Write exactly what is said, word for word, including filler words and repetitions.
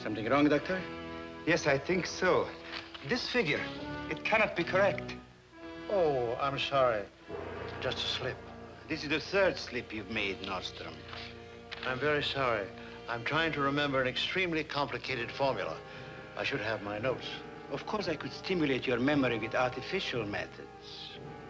Something wrong, Doctor? Yes, I think so. This figure, it cannot be correct. Oh, I'm sorry. Just a slip. This is the third slip you've made, Nordstrom. I'm very sorry. I'm trying to remember an extremely complicated formula. I should have my notes. Of course, I could stimulate your memory with artificial methods.